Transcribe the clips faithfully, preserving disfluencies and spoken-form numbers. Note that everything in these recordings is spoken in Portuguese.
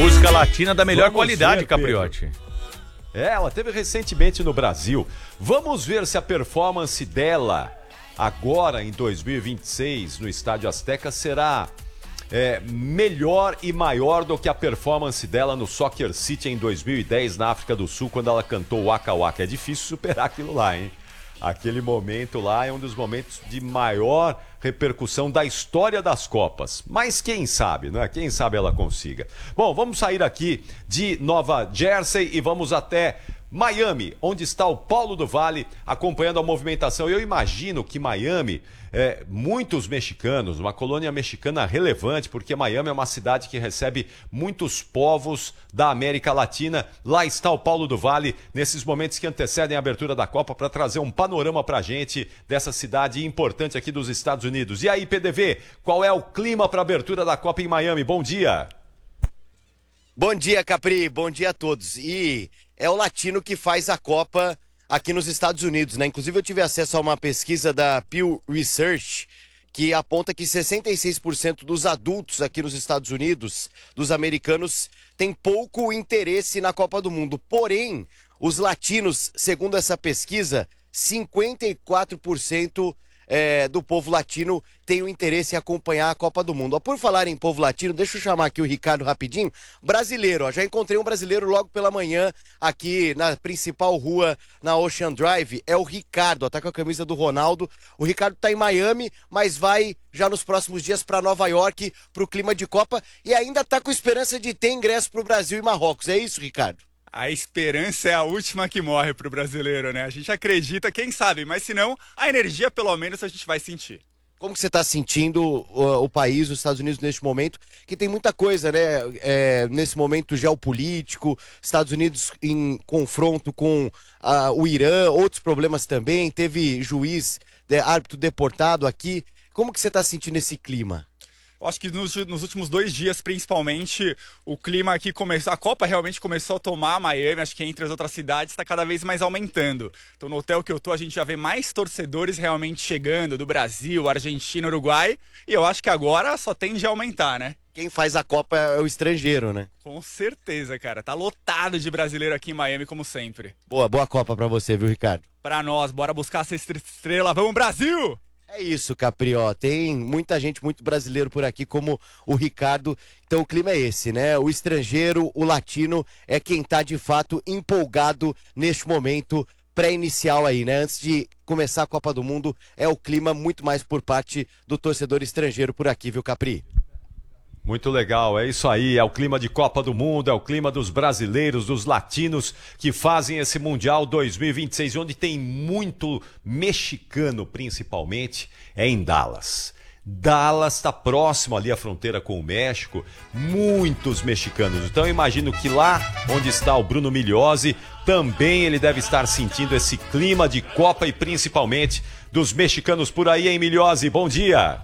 Música latina da melhor Vamos qualidade, ver, Capriotti. É, ela teve recentemente no Brasil. Vamos ver se a performance dela agora em dois mil e vinte e seis no Estádio Azteca será é, melhor e maior do que a performance dela no Soccer City em dois mil e dez na África do Sul, quando ela cantou Waka Waka. É difícil superar aquilo lá, hein? Aquele momento lá é um dos momentos de maior repercussão da história das Copas. Mas quem sabe, né? Quem sabe ela consiga. Bom, vamos sair aqui de Nova Jersey e vamos até Miami, onde está o Paulo do Vale acompanhando a movimentação. Eu imagino que Miami, é, muitos mexicanos, uma colônia mexicana relevante, porque Miami é uma cidade que recebe muitos povos da América Latina. Lá está o Paulo do Vale, nesses momentos que antecedem a abertura da Copa, para trazer um panorama pra gente dessa cidade importante aqui dos Estados Unidos. E aí, P D V, qual é o clima para a abertura da Copa em Miami? Bom dia! Bom dia, Capri, bom dia a todos. E é o latino que faz a Copa aqui nos Estados Unidos, né? Inclusive eu tive acesso a uma pesquisa da Pew Research que aponta que sessenta e seis por cento dos adultos aqui nos Estados Unidos, dos americanos, têm pouco interesse na Copa do Mundo. Porém, os latinos, segundo essa pesquisa, cinquenta e quatro por cento É, do povo latino tem o interesse em acompanhar a Copa do Mundo. Ó, por falar em povo latino, deixa eu chamar aqui o Ricardo rapidinho. Brasileiro, ó, já encontrei um brasileiro logo pela manhã aqui na principal rua, na Ocean Drive. É o Ricardo, ó, tá com a camisa do Ronaldo. O Ricardo tá em Miami, mas vai já nos próximos dias para Nova York, pro clima de Copa, e ainda tá com esperança de ter ingresso pro Brasil e Marrocos. É isso, Ricardo? A esperança é a última que morre pro brasileiro, né? A gente acredita, quem sabe, mas se não, a energia pelo menos a gente vai sentir. Como que você está sentindo o, o país, os Estados Unidos neste momento, que tem muita coisa, né? É, nesse momento geopolítico, Estados Unidos em confronto com uh, o Irã, outros problemas também, teve juiz, de, árbitro deportado aqui. Como que você está sentindo esse clima? Eu acho que nos, nos últimos dois dias, principalmente, o clima aqui começou, a Copa realmente começou a tomar Miami, acho que entre as outras cidades está cada vez mais aumentando. Então no hotel que eu tô, a gente já vê mais torcedores realmente chegando, do Brasil, Argentina, Uruguai, e eu acho que agora só tende a aumentar, né? Quem faz a Copa é o estrangeiro, né? Com certeza, cara. Tá lotado de brasileiro aqui em Miami, como sempre. Boa, boa Copa pra você, viu, Ricardo? Pra nós, bora buscar a sexta estrela. Vamos, Brasil! É isso, Capri, ó, tem muita gente, muito brasileiro por aqui, como o Ricardo, então o clima é esse, né? O estrangeiro, o latino, é quem tá de fato empolgado neste momento pré-inicial aí, né? Antes de começar a Copa do Mundo, é o clima muito mais por parte do torcedor estrangeiro por aqui, viu, Capri? Muito legal, é isso aí, é o clima de Copa do Mundo, é o clima dos brasileiros, dos latinos que fazem esse Mundial dois mil e vinte e seis, onde tem muito mexicano principalmente, é em Dallas. Dallas está próximo ali à fronteira com o México, muitos mexicanos. Então eu imagino que lá onde está o Bruno Migliozzi, também ele deve estar sentindo esse clima de Copa e principalmente dos mexicanos por aí, hein, Migliozzi? Bom dia!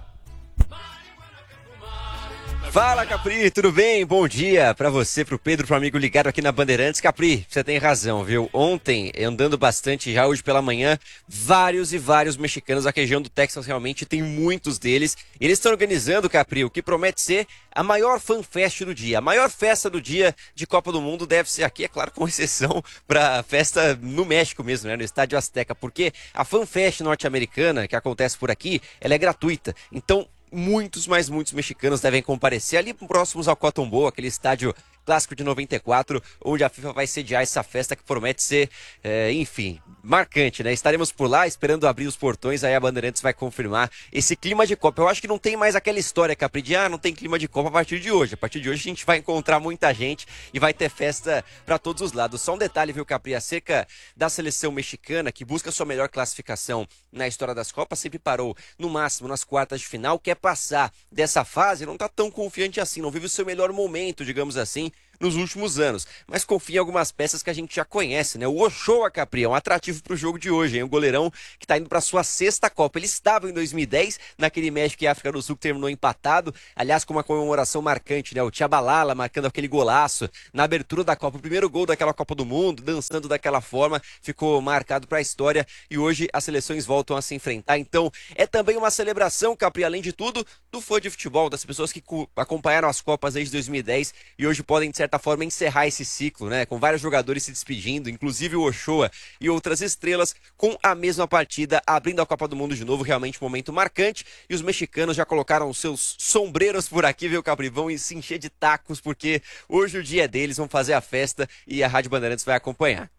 Fala, Capri, tudo bem? Bom dia pra você, pro Pedro, pro amigo ligado aqui na Bandeirantes. Capri, você tem razão, viu? Ontem, andando bastante já hoje pela manhã, vários e vários mexicanos, a região do Texas realmente tem muitos deles. E eles estão organizando, Capri, o que promete ser a maior fanfest do dia. A maior festa do dia de Copa do Mundo deve ser aqui, é claro, com exceção pra festa no México mesmo, né? No Estádio Azteca, porque a fanfest norte-americana que acontece por aqui, ela é gratuita. Então, muitos, mas muitos mexicanos devem comparecer ali próximos ao Cotton Bowl, aquele estádio clássico de noventa e quatro, onde a FIFA vai sediar essa festa que promete ser, é, enfim, marcante, né? Estaremos por lá esperando abrir os portões, aí a Bandeirantes vai confirmar esse clima de Copa. Eu acho que não tem mais aquela história, Capri, de ah, não tem clima de Copa a partir de hoje. A partir de hoje a gente vai encontrar muita gente e vai ter festa para todos os lados. Só um detalhe, viu, Capri, acerca da seleção mexicana, que busca sua melhor classificação na história das Copas, sempre parou no máximo nas quartas de final, quer passar dessa fase, não tá tão confiante assim, não vive o seu melhor momento, digamos assim, nos últimos anos, mas confia em algumas peças que a gente já conhece, né? O Ochoa, Capri, é um atrativo pro jogo de hoje, hein? O goleirão que tá indo pra sua sexta Copa. Ele estava em dois mil e dez, naquele México e África do Sul que terminou empatado, aliás, com uma comemoração marcante, né? O Tchabalala marcando aquele golaço na abertura da Copa, o primeiro gol daquela Copa do Mundo, dançando daquela forma, ficou marcado pra história e hoje as seleções voltam a se enfrentar. Então, é também uma celebração, Capri, além de tudo, do fã de futebol, das pessoas que acompanharam as Copas desde dois mil e dez e hoje podem, de certa certa forma, encerrar esse ciclo, né? Com vários jogadores se despedindo, inclusive o Ochoa e outras estrelas, com a mesma partida, abrindo a Copa do Mundo de novo, realmente um momento marcante. E os mexicanos já colocaram os seus sombreiros por aqui, viu, Capri? Vão se encher de tacos, porque hoje o dia é deles, vão fazer a festa e a Rádio Bandeirantes vai acompanhar.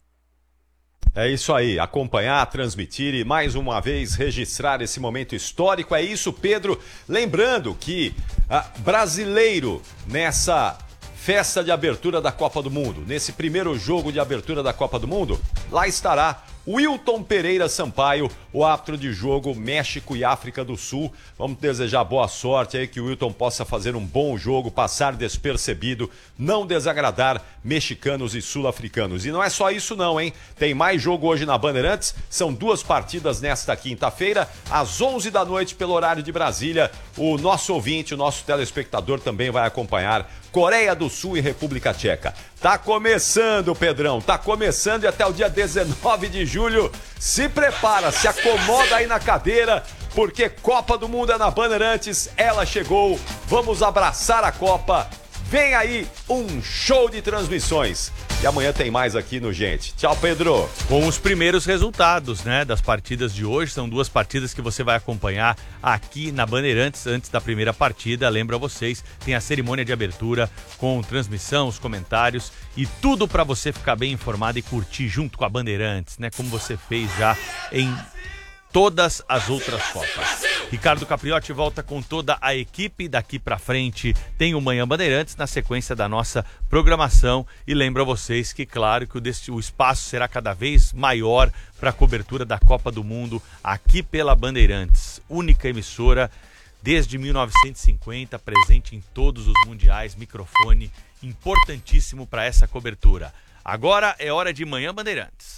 É isso aí, acompanhar, transmitir e mais uma vez registrar esse momento histórico. É isso, Pedro. Lembrando que ah, brasileiro nessa festa de abertura da Copa do Mundo, nesse primeiro jogo de abertura da Copa do Mundo, lá estará Wilton Pereira Sampaio, o árbitro de jogo México e África do Sul. Vamos desejar boa sorte aí, que o Wilton possa fazer um bom jogo, passar despercebido, não desagradar mexicanos e sul-africanos. E não é só isso não, hein? Tem mais jogo hoje na Bandeirantes, são duas partidas nesta quinta-feira, às onze da noite pelo horário de Brasília. O nosso ouvinte, o nosso telespectador também vai acompanhar Coreia do Sul e República Tcheca. Tá começando, Pedrão, tá começando e até o dia dezenove de julho. Se prepara, se acomoda aí na cadeira, porque Copa do Mundo é na Bandeirantes, ela chegou, vamos abraçar a Copa. Vem aí um show de transmissões. E amanhã tem mais aqui no Gente. Tchau, Pedro. Com os primeiros resultados, né, das partidas de hoje. São duas partidas que você vai acompanhar aqui na Bandeirantes antes da primeira partida. Lembro a vocês, tem a cerimônia de abertura com transmissão, os comentários e tudo para você ficar bem informado e curtir junto com a Bandeirantes, né, como você fez já em todas as outras Copas. Ricardo Capriotti volta com toda a equipe. Daqui pra frente tem o Manhã Bandeirantes na sequência da nossa programação. E lembro a vocês que, claro, que o, desse, o espaço será cada vez maior para a cobertura da Copa do Mundo aqui pela Bandeirantes. Única emissora desde mil novecentos e cinquenta, presente em todos os mundiais, microfone importantíssimo para essa cobertura. Agora é hora de Manhã Bandeirantes.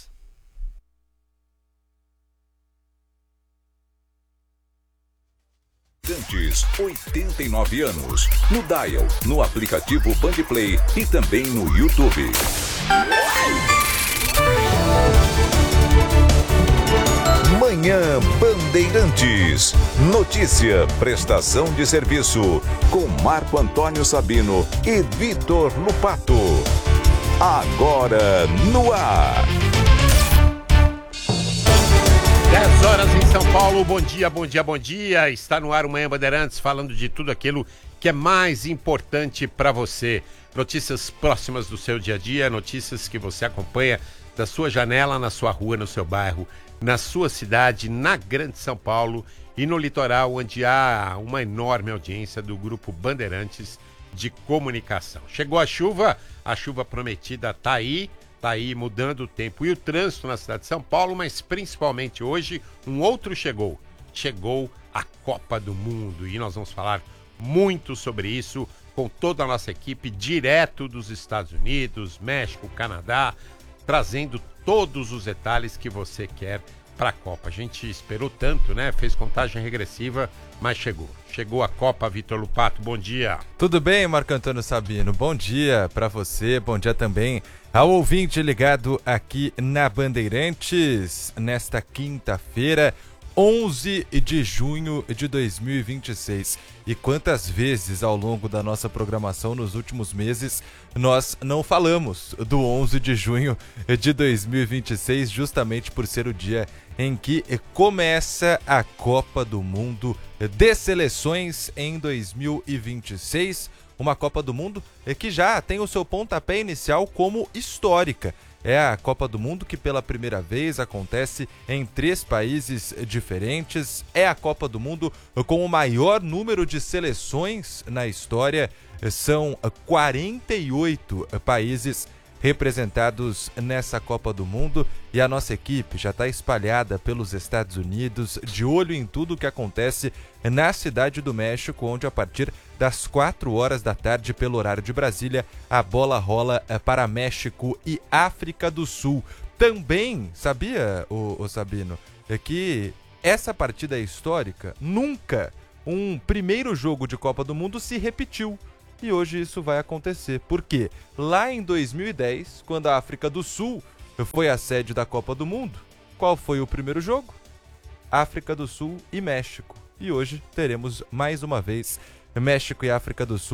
Bandeirantes, oitenta e nove anos. No Dial, no aplicativo Bandplay e também no YouTube. Manhã Bandeirantes. Notícia, prestação de serviço. Com Marco Antônio Sabino e Vitor Lupato. Agora no ar. dez horas em São Paulo, bom dia, bom dia, bom dia. Está no ar o Manhã Bandeirantes, falando de tudo aquilo que é mais importante para você. Notícias próximas do seu dia a dia, notícias que você acompanha da sua janela, na sua rua, no seu bairro, na sua cidade, na Grande São Paulo e no litoral, onde há uma enorme audiência do Grupo Bandeirantes de Comunicação. Chegou a chuva, a chuva prometida está aí. Está aí mudando o tempo e o trânsito na cidade de São Paulo, mas principalmente hoje, um outro chegou. Chegou a Copa do Mundo e nós vamos falar muito sobre isso com toda a nossa equipe, direto dos Estados Unidos, México, Canadá, trazendo todos os detalhes que você quer para a Copa. A gente esperou tanto, né? Fez contagem regressiva, mas chegou. Chegou a Copa, Vitor Lupato, bom dia. Tudo bem, Marco Antônio Sabino? Bom dia para você, bom dia também ao ouvinte ligado aqui na Bandeirantes, nesta quinta-feira, onze de junho de dois mil e vinte e seis. E quantas vezes ao longo da nossa programação nos últimos meses nós não falamos do onze de junho de dois mil e vinte e seis, justamente por ser o dia em que começa a Copa do Mundo de Seleções em dois mil e vinte e seis, uma Copa do Mundo que já tem o seu pontapé inicial como histórica. É a Copa do Mundo que pela primeira vez acontece em três países diferentes. É a Copa do Mundo com o maior número de seleções na história. São quarenta e oito países representados nessa Copa do Mundo e a nossa equipe já está espalhada pelos Estados Unidos, de olho em tudo o que acontece na Cidade do México, onde a partir das quatro horas da tarde, pelo horário de Brasília, a bola rola para México e África do Sul. Também, sabia, o, o Sabino, é que essa partida histórica, nunca um primeiro jogo de Copa do Mundo se repetiu. E hoje isso vai acontecer, porque lá em dois mil e dez, quando a África do Sul foi a sede da Copa do Mundo, qual foi o primeiro jogo? África do Sul e México. E hoje teremos mais uma vez México e África do Sul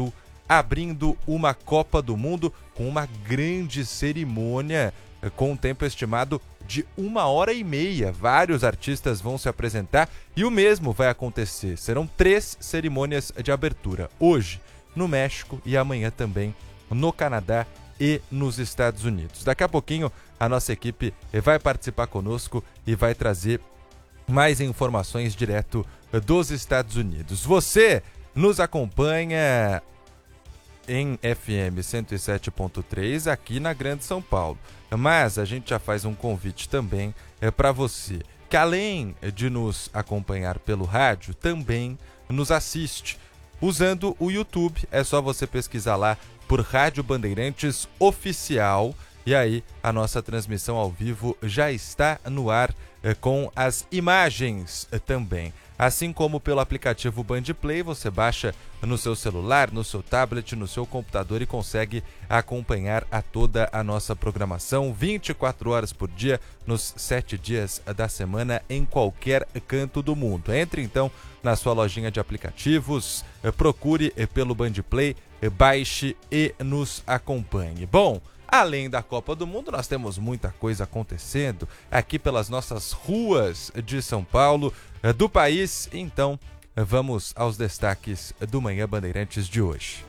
abrindo uma Copa do Mundo com uma grande cerimônia com um tempo estimado de uma hora e meia. Vários artistas vão se apresentar e o mesmo vai acontecer. Serão três cerimônias de abertura, hoje no México e amanhã também no Canadá e nos Estados Unidos. Daqui a pouquinho a nossa equipe vai participar conosco e vai trazer mais informações direto dos Estados Unidos. Você nos acompanha em F M cento e sete ponto três aqui na Grande São Paulo. Mas a gente já faz um convite também é, para você, que além de nos acompanhar pelo rádio, também nos assiste usando o YouTube. É só você pesquisar lá por Rádio Bandeirantes Oficial e aí a nossa transmissão ao vivo já está no ar é, com as imagens é, também. Assim como pelo aplicativo Bandplay, você baixa no seu celular, no seu tablet, no seu computador e consegue acompanhar a toda a nossa programação vinte e quatro horas por dia, nos sete dias da semana, em qualquer canto do mundo. Entre então na sua lojinha de aplicativos, procure pelo Bandplay, baixe e nos acompanhe. Bom, além da Copa do Mundo, nós temos muita coisa acontecendo aqui pelas nossas ruas de São Paulo, do país. Então, vamos aos destaques do Manhã Bandeirantes de hoje.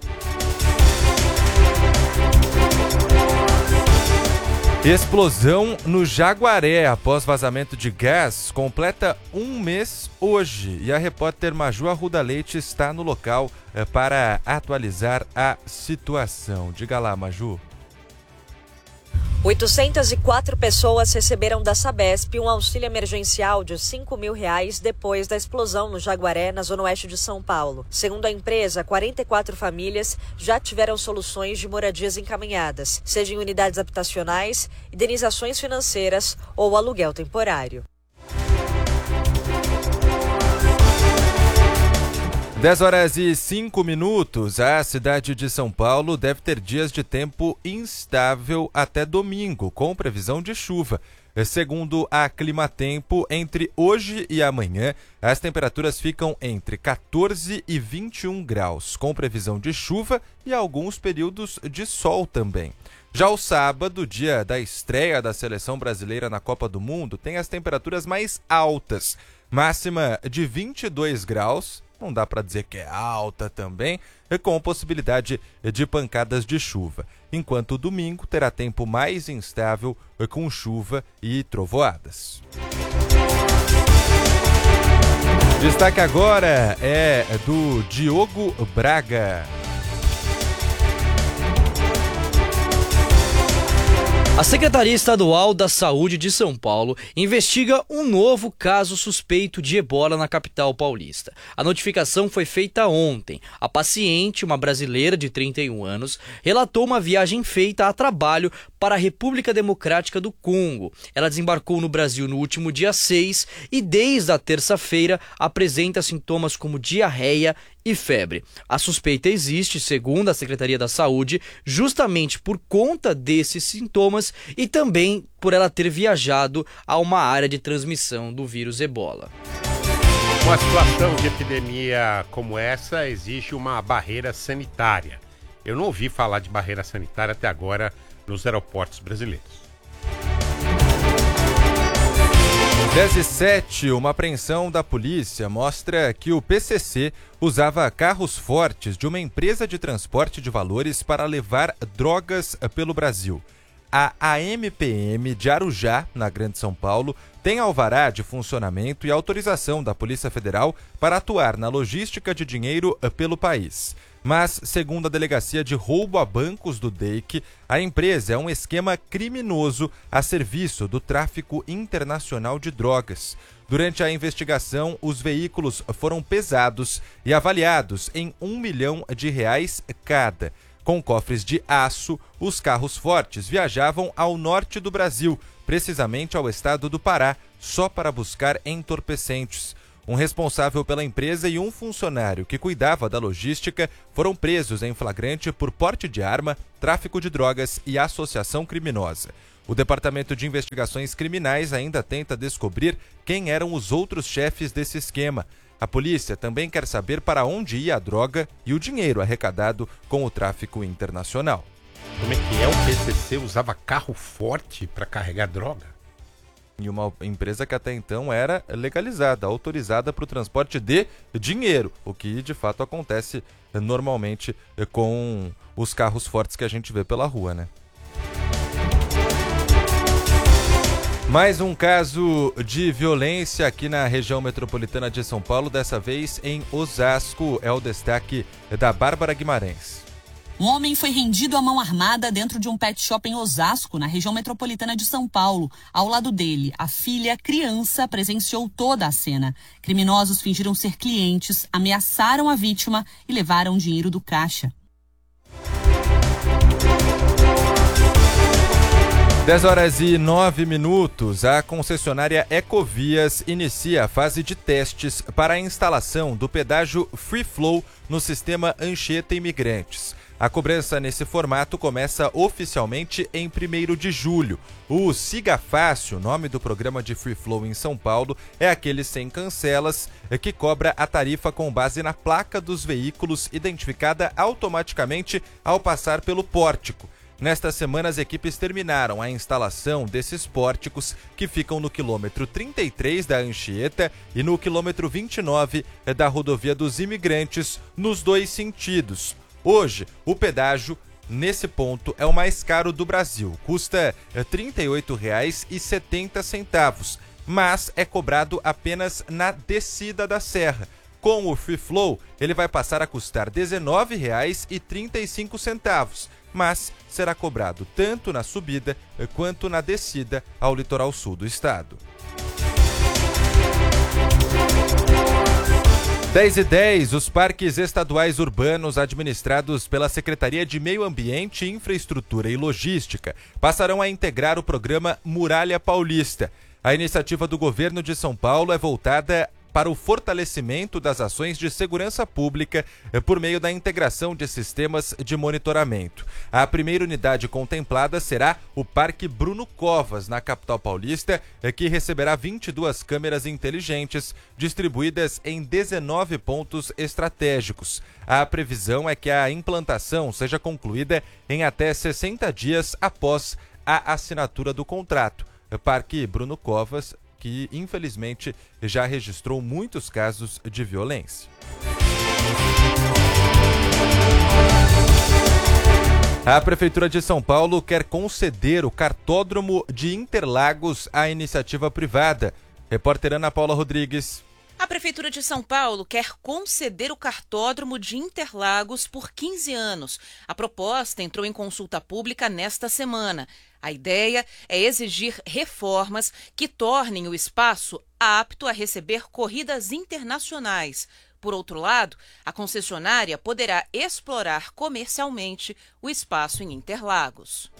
Explosão no Jaguaré após vazamento de gás completa um mês hoje. E a repórter Maju Arruda Leite está no local para atualizar a situação. Diga lá, Maju. oitocentas e quatro pessoas receberam da Sabesp um auxílio emergencial de cinco mil reais depois da explosão no Jaguaré, na zona oeste de São Paulo. Segundo a empresa, quarenta e quatro famílias já tiveram soluções de moradias encaminhadas, seja em unidades habitacionais, indenizações financeiras ou aluguel temporário. dez horas e cinco minutos. A cidade de São Paulo deve ter dias de tempo instável até domingo, com previsão de chuva. Segundo a Climatempo, entre hoje e amanhã, as temperaturas ficam entre quatorze e vinte e um graus, com previsão de chuva e alguns períodos de sol também. Já o sábado, dia da estreia da seleção brasileira na Copa do Mundo, tem as temperaturas mais altas, máxima de vinte e dois graus, não dá para dizer que é alta também, com possibilidade de pancadas de chuva. Enquanto o domingo terá tempo mais instável, com chuva e trovoadas. Destaque agora é do Diogo Braga. A Secretaria Estadual da Saúde de São Paulo investiga um novo caso suspeito de ebola na capital paulista. A notificação foi feita ontem. A paciente, uma brasileira de trinta e um anos, relatou uma viagem feita a trabalho para a República Democrática do Congo. Ela desembarcou no Brasil no último dia seis e desde a terça-feira apresenta sintomas como diarreia e febre. A suspeita existe, segundo a Secretaria da Saúde, justamente por conta desses sintomas e também por ela ter viajado a uma área de transmissão do vírus ebola. Uma situação de epidemia como essa exige uma barreira sanitária. Eu não ouvi falar de barreira sanitária até agora nos aeroportos brasileiros. dez e sete, uma apreensão da polícia mostra que o P C C usava carros fortes de uma empresa de transporte de valores para levar drogas pelo Brasil. A A M P M de Arujá, na Grande São Paulo, tem alvará de funcionamento e autorização da Polícia Federal para atuar na logística de dinheiro pelo país. Mas, segundo a Delegacia de Roubo a Bancos do D E I C, a empresa é um esquema criminoso a serviço do tráfico internacional de drogas. Durante a investigação, os veículos foram pesados e avaliados em um milhão de reais cada. Com cofres de aço, os carros fortes viajavam ao norte do Brasil, precisamente ao estado do Pará, só para buscar entorpecentes. Um responsável pela empresa e um funcionário que cuidava da logística foram presos em flagrante por porte de arma, tráfico de drogas e associação criminosa. O Departamento de Investigações Criminais ainda tenta descobrir quem eram os outros chefes desse esquema. A polícia também quer saber para onde ia a droga e o dinheiro arrecadado com o tráfico internacional. Como é que é? O P C C usava carro forte para carregar droga? E uma empresa que até então era legalizada, autorizada para o transporte de dinheiro, o que de fato acontece normalmente com os carros fortes que a gente vê pela rua, né? Mais um caso de violência aqui na região metropolitana de São Paulo, dessa vez em Osasco, é o destaque da Bárbara Guimarães. Um homem foi rendido à mão armada dentro de um pet shop em Osasco, na região metropolitana de São Paulo. Ao lado dele, a filha, criança, presenciou toda a cena. Criminosos fingiram ser clientes, ameaçaram a vítima e levaram dinheiro do caixa. dez horas e nove minutos, a concessionária Ecovias inicia a fase de testes para a instalação do pedágio Free Flow no sistema Anchieta Imigrantes. A cobrança nesse formato começa oficialmente em primeiro de julho. O Siga Fácil, nome do programa de Free Flow em São Paulo, é aquele sem cancelas que cobra a tarifa com base na placa dos veículos identificada automaticamente ao passar pelo pórtico. Nesta semana, as equipes terminaram a instalação desses pórticos que ficam no quilômetro trinta e três da Anchieta e no quilômetro vinte e nove da rodovia dos Imigrantes, nos dois sentidos. Hoje, o pedágio nesse ponto é o mais caro do Brasil, custa trinta e oito reais e setenta centavos, mas é cobrado apenas na descida da serra. Com o Free Flow, ele vai passar a custar dezenove reais e trinta e cinco centavos, mas será cobrado tanto na subida quanto na descida ao litoral sul do estado. dez e dez, os parques estaduais urbanos administrados pela Secretaria de Meio Ambiente, Infraestrutura e Logística passarão a integrar o programa Muralha Paulista. A iniciativa do governo de São Paulo é voltada para o fortalecimento das ações de segurança pública por meio da integração de sistemas de monitoramento. A primeira unidade contemplada será o Parque Bruno Covas, na capital paulista, que receberá vinte e duas câmeras inteligentes distribuídas em dezenove pontos estratégicos. A previsão é que a implantação seja concluída em até sessenta dias após a assinatura do contrato. Parque Bruno Covas, que infelizmente já registrou muitos casos de violência. A Prefeitura de São Paulo quer conceder o cartódromo de Interlagos à iniciativa privada. Repórter Ana Paula Rodrigues. A Prefeitura de São Paulo quer conceder o cartódromo de Interlagos por quinze anos. A proposta entrou em consulta pública nesta semana. A ideia é exigir reformas que tornem o espaço apto a receber corridas internacionais. Por outro lado, a concessionária poderá explorar comercialmente o espaço em Interlagos.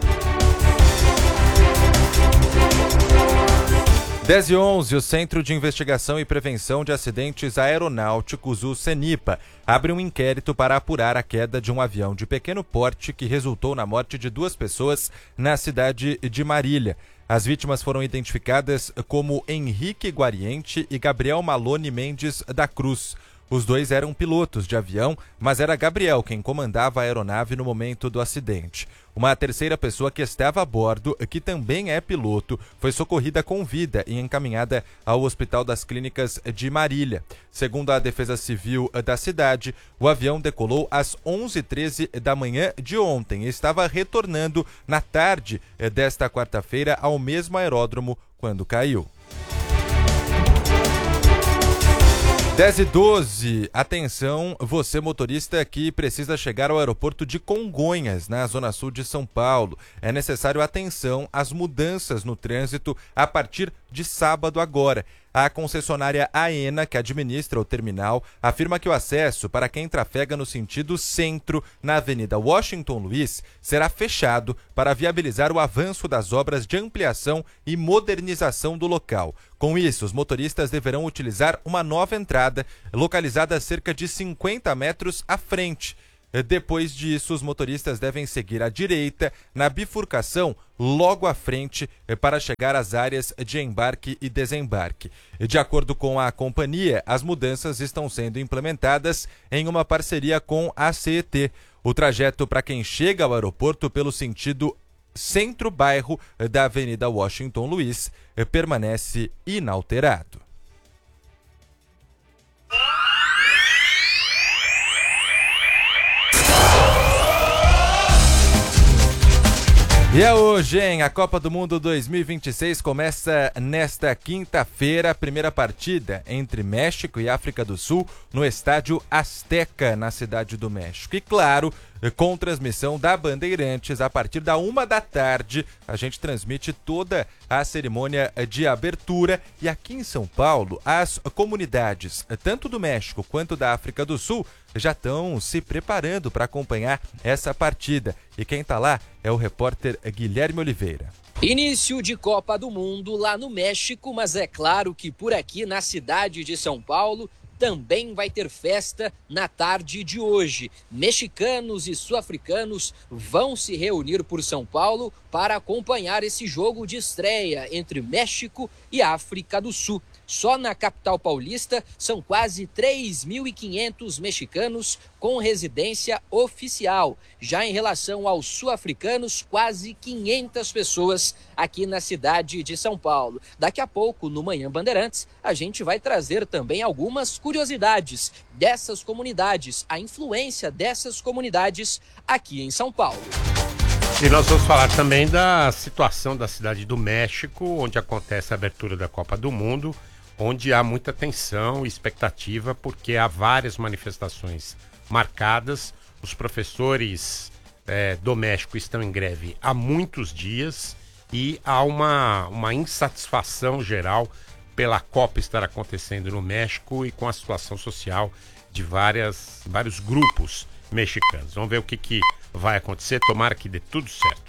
dez e onze, o Centro de Investigação e Prevenção de Acidentes Aeronáuticos, o CENIPA, abre um inquérito para apurar a queda de um avião de pequeno porte que resultou na morte de duas pessoas na cidade de Marília. As vítimas foram identificadas como Henrique Guariente e Gabriel Malone Mendes da Cruz. Os dois eram pilotos de avião, mas era Gabriel quem comandava a aeronave no momento do acidente. Uma terceira pessoa que estava a bordo, que também é piloto, foi socorrida com vida e encaminhada ao Hospital das Clínicas de Marília. Segundo a Defesa Civil da cidade, o avião decolou às onze e treze da manhã de ontem e estava retornando na tarde desta quarta-feira ao mesmo aeródromo quando caiu. dez e doze, atenção, você motorista que precisa chegar ao aeroporto de Congonhas, na zona sul de São Paulo. É necessário atenção às mudanças no trânsito a partir de sábado agora. A concessionária Aena, que administra o terminal, afirma que o acesso para quem trafega no sentido centro, na Avenida Washington Luiz, será fechado para viabilizar o avanço das obras de ampliação e modernização do local. Com isso, os motoristas deverão utilizar uma nova entrada, localizada a cerca de cinquenta metros à frente. Depois disso, os motoristas devem seguir à direita na bifurcação logo à frente para chegar às áreas de embarque e desembarque. De acordo com a companhia, as mudanças estão sendo implementadas em uma parceria com a C E T. O trajeto para quem chega ao aeroporto pelo sentido centro-bairro da Avenida Washington Luiz permanece inalterado. E é hoje, hein? A Copa do Mundo dois mil e vinte e seis começa nesta quinta-feira, a primeira partida entre México e África do Sul no estádio Azteca, na Cidade do México. E claro, com transmissão da Bandeirantes, a partir da uma da tarde, a gente transmite toda a cerimônia de abertura. E aqui em São Paulo, as comunidades, tanto do México quanto da África do Sul, já estão se preparando para acompanhar essa partida. E quem está lá é o repórter Guilherme Oliveira. Início de Copa do Mundo lá no México, mas é claro que por aqui na cidade de São Paulo também vai ter festa na tarde de hoje. Mexicanos e sul-africanos vão se reunir por São Paulo para acompanhar esse jogo de estreia entre México e África do Sul. Só na capital paulista são quase três mil e quinhentos mexicanos com residência oficial. Já em relação aos sul-africanos, quase quinhentas pessoas aqui na cidade de São Paulo. Daqui a pouco, no Manhã Bandeirantes, a gente vai trazer também algumas curiosidades dessas comunidades, a influência dessas comunidades aqui em São Paulo. E nós vamos falar também da situação da cidade do México, onde acontece a abertura da Copa do Mundo, onde há muita tensão e expectativa, porque há várias manifestações marcadas. Os professores é, do México estão em greve há muitos dias e há uma, uma insatisfação geral pela Copa estar acontecendo no México e com a situação social de várias, vários grupos mexicanos. Vamos ver o que, que vai acontecer, tomara que dê tudo certo.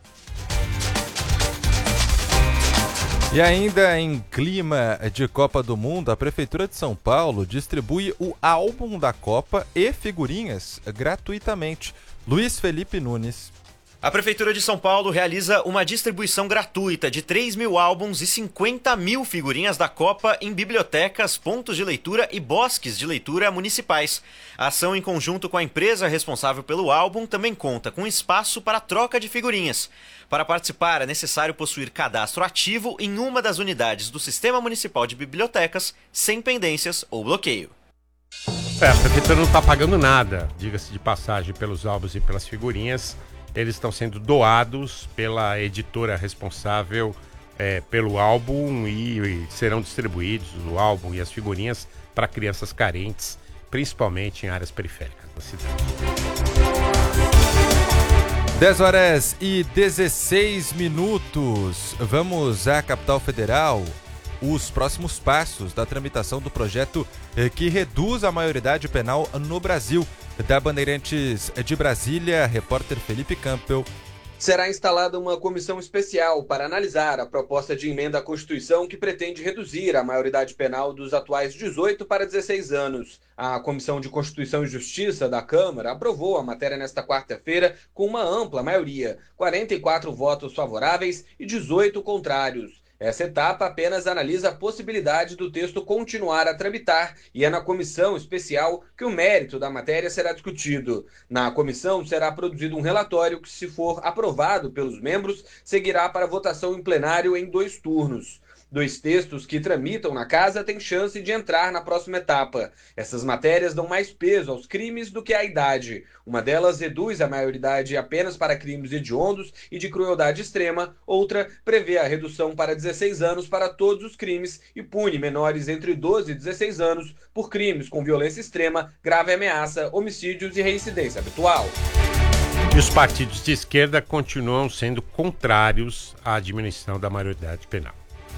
E ainda em clima de Copa do Mundo, a Prefeitura de São Paulo distribui o álbum da Copa e figurinhas gratuitamente. Luiz Felipe Nunes. A Prefeitura de São Paulo realiza uma distribuição gratuita de três mil álbuns e cinquenta mil figurinhas da Copa em bibliotecas, pontos de leitura e bosques de leitura municipais. A ação, em conjunto com a empresa responsável pelo álbum, também conta com espaço para troca de figurinhas. Para participar, é necessário possuir cadastro ativo em uma das unidades do Sistema Municipal de Bibliotecas, sem pendências ou bloqueio. É, a Prefeitura não está pagando nada, diga-se de passagem, pelos álbuns e pelas figurinhas. Eles estão sendo doados pela editora responsável é, pelo álbum e, e serão distribuídos o álbum e as figurinhas para crianças carentes, principalmente em áreas periféricas da cidade. dez horas e dezesseis minutos. Vamos à capital federal. Os próximos passos da tramitação do projeto eh, que reduz a maioridade penal no Brasil. Da Bandeirantes de Brasília, repórter Felipe Campbell. Será instalada uma comissão especial para analisar a proposta de emenda à Constituição que pretende reduzir a maioridade penal dos atuais dezoito para dezesseis anos. A Comissão de Constituição e Justiça da Câmara aprovou a matéria nesta quarta-feira com uma ampla maioria, quarenta e quatro votos favoráveis e dezoito contrários. Essa etapa apenas analisa a possibilidade do texto continuar a tramitar e é na comissão especial que o mérito da matéria será discutido. Na comissão será produzido um relatório que, se for aprovado pelos membros, seguirá para votação em plenário em dois turnos. Dois textos que tramitam na casa têm chance de entrar na próxima etapa. Essas matérias dão mais peso aos crimes do que à idade. Uma delas reduz a maioridade apenas para crimes hediondos e de crueldade extrema. Outra prevê a redução para dezesseis anos para todos os crimes e pune menores entre doze e dezesseis anos por crimes com violência extrema, grave ameaça, homicídios e reincidência habitual. E os partidos de esquerda continuam sendo contrários à diminuição da maioridade penal.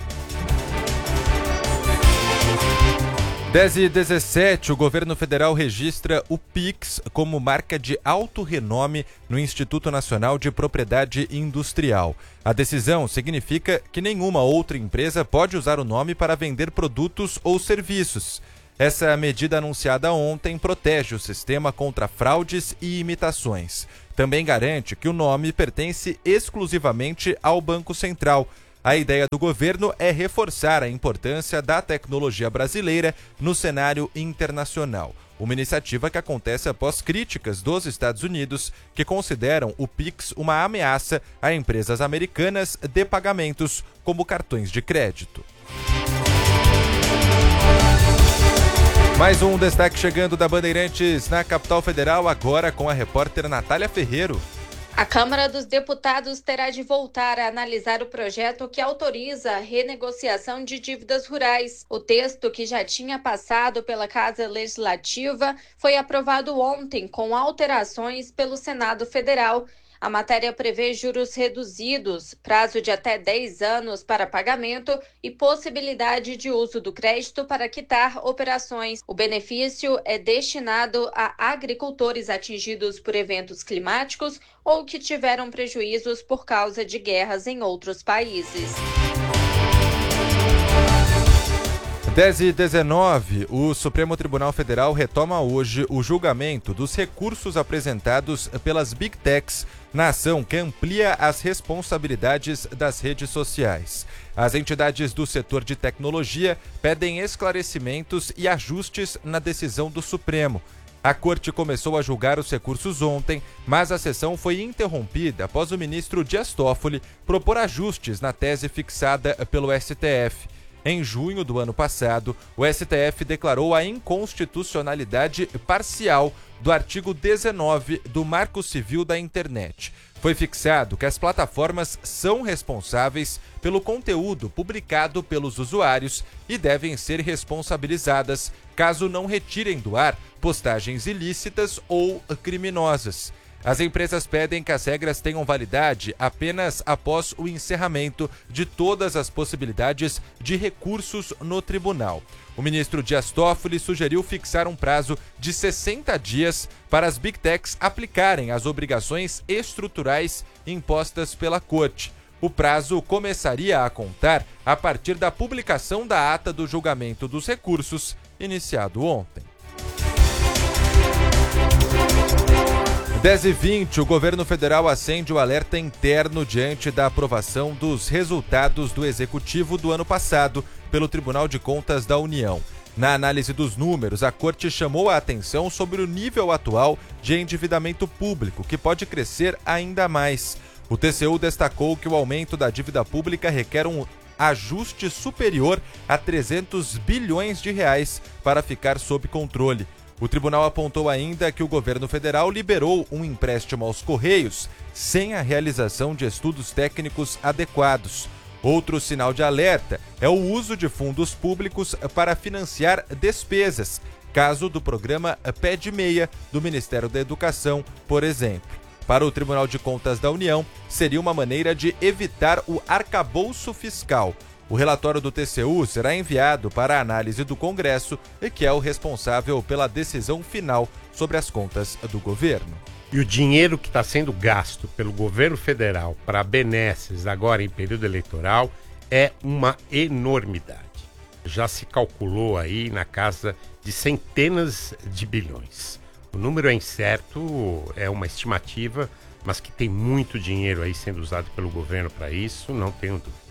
dez e dezessete, o governo federal registra o Pix como marca de alto renome no Instituto Nacional de Propriedade Industrial. A decisão significa que nenhuma outra empresa pode usar o nome para vender produtos ou serviços. Essa medida anunciada ontem protege o sistema contra fraudes e imitações. Também garante que o nome pertence exclusivamente ao Banco Central. A ideia do governo é reforçar a importância da tecnologia brasileira no cenário internacional. Uma iniciativa que acontece após críticas dos Estados Unidos, que consideram o Pix uma ameaça a empresas americanas de pagamentos, como cartões de crédito. Mais um destaque chegando da Bandeirantes na capital federal, agora com a repórter Natália Ferreiro. A Câmara dos Deputados terá de voltar a analisar o projeto que autoriza a renegociação de dívidas rurais. O texto, que já tinha passado pela Casa Legislativa, foi aprovado ontem com alterações pelo Senado Federal. A matéria prevê juros reduzidos, prazo de até dez anos para pagamento e possibilidade de uso do crédito para quitar operações. O benefício é destinado a agricultores atingidos por eventos climáticos ou que tiveram prejuízos por causa de guerras em outros países. dez e dezenove, o Supremo Tribunal Federal retoma hoje o julgamento dos recursos apresentados pelas Big Techs na ação que amplia as responsabilidades das redes sociais. As entidades do setor de tecnologia pedem esclarecimentos e ajustes na decisão do Supremo. A Corte começou a julgar os recursos ontem, mas a sessão foi interrompida após o ministro Dias Toffoli propor ajustes na tese fixada pelo S T F. Em junho do ano passado, o S T F declarou a inconstitucionalidade parcial do artigo dezenove do Marco Civil da Internet. Foi fixado que as plataformas são responsáveis pelo conteúdo publicado pelos usuários e devem ser responsabilizadas caso não retirem do ar postagens ilícitas ou criminosas. As empresas pedem que as regras tenham validade apenas após o encerramento de todas as possibilidades de recursos no tribunal. O ministro Dias Toffoli sugeriu fixar um prazo de sessenta dias para as Big Techs aplicarem as obrigações estruturais impostas pela Corte. O prazo começaria a contar a partir da publicação da ata do julgamento dos recursos, iniciado ontem. dez e vinte, o governo federal acende o alerta interno diante da aprovação dos resultados do Executivo do ano passado pelo Tribunal de Contas da União. Na análise dos números, a Corte chamou a atenção sobre o nível atual de endividamento público, que pode crescer ainda mais. O T C U destacou que o aumento da dívida pública requer um ajuste superior a trezentos bilhões de reais para ficar sob controle. O tribunal apontou ainda que o governo federal liberou um empréstimo aos Correios sem a realização de estudos técnicos adequados. Outro sinal de alerta é o uso de fundos públicos para financiar despesas, caso do programa Pé de Meia do Ministério da Educação, por exemplo. Para o Tribunal de Contas da União, seria uma maneira de evitar o arcabouço fiscal. O relatório do T C U será enviado para a análise do Congresso, que é o responsável pela decisão final sobre as contas do governo. E o dinheiro que está sendo gasto pelo governo federal para benesses agora em período eleitoral é uma enormidade. Já se calculou aí na casa de centenas de bilhões. O número é incerto, é uma estimativa, mas que tem muito dinheiro aí sendo usado pelo governo para isso, não tenho dúvida.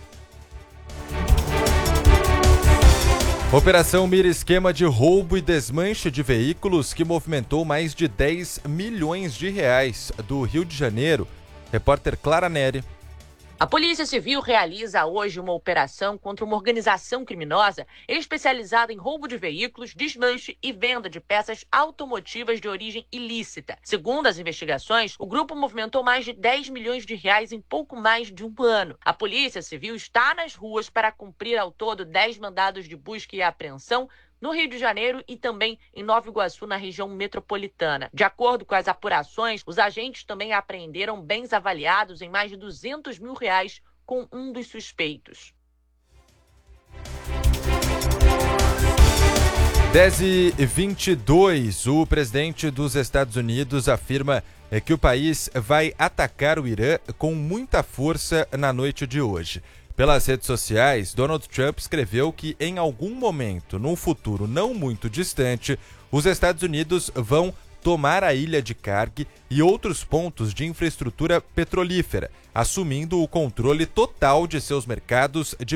Operação mira esquema de roubo e desmanche de veículos que movimentou mais de dez milhões de reais do Rio de Janeiro. Repórter Clara Neri. A Polícia Civil realiza hoje uma operação contra uma organização criminosa especializada em roubo de veículos, desmanche e venda de peças automotivas de origem ilícita. Segundo as investigações, o grupo movimentou mais de dez milhões de reais em pouco mais de um ano. A Polícia Civil está nas ruas para cumprir ao todo dez mandados de busca e apreensão no Rio de Janeiro e também em Nova Iguaçu, na região metropolitana. De acordo com as apurações, os agentes também apreenderam bens avaliados em mais de duzentos mil reais com um dos suspeitos. dez e vinte e dois, o presidente dos Estados Unidos afirma que o país vai atacar o Irã com muita força na noite de hoje. Pelas redes sociais, Donald Trump escreveu que em algum momento, num futuro não muito distante, os Estados Unidos vão tomar a ilha de Karg e outros pontos de infraestrutura petrolífera, assumindo o controle total de seus mercados de